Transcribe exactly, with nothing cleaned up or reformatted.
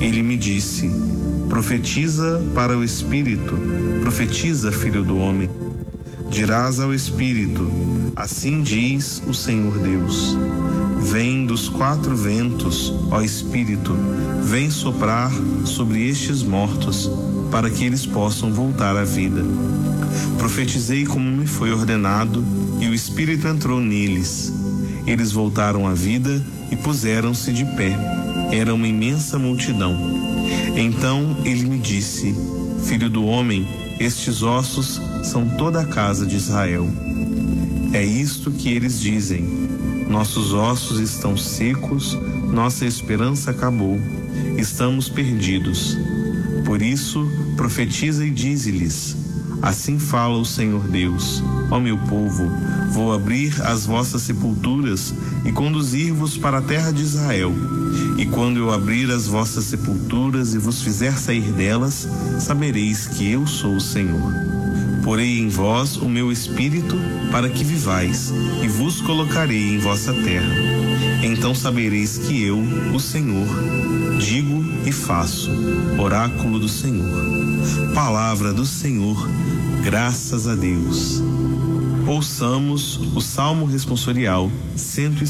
Ele me disse: profetiza para o Espírito, profetiza, filho do homem. Dirás ao Espírito: assim diz o Senhor Deus. Vem dos quatro ventos, ó Espírito, vem soprar sobre estes mortos, para que eles possam voltar à vida. Profetizei como me foi ordenado, e o Espírito entrou neles. Eles voltaram à vida e puseram-se de pé. Era uma imensa multidão. Então ele me disse: filho do homem, estes ossos são toda a casa de Israel. É isto que eles dizem: nossos ossos estão secos, nossa esperança acabou, estamos perdidos. Por isso, profetiza e dize-lhes: assim fala o Senhor Deus: ó meu povo, vou abrir as vossas sepulturas e conduzir-vos para a terra de Israel. E quando eu abrir as vossas sepulturas e vos fizer sair delas, sabereis que eu sou o Senhor. Porei em vós o meu espírito para que vivais, e vos colocarei em vossa terra. Então sabereis que eu, o Senhor, digo e faço. Oráculo do Senhor. Palavra do Senhor, graças a Deus. Ouçamos o Salmo responsorial cento e